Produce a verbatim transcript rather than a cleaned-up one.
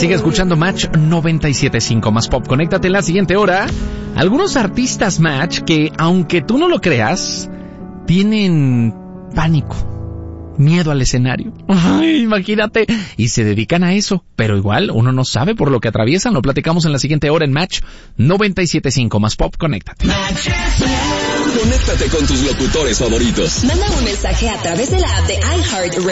Sigue escuchando Match noventa y siete punto cinco más pop. Conéctate en la siguiente hora. Algunos artistas Match que, aunque tú no lo creas, tienen pánico, miedo al escenario. Ay, imagínate. Y se dedican a eso. Pero igual, uno no sabe por lo que atraviesan. Lo platicamos en la siguiente hora en Match noventa y siete punto cinco más pop. Conéctate. Conéctate con tus locutores favoritos. Manda un mensaje a través de la app de iHeartRadio.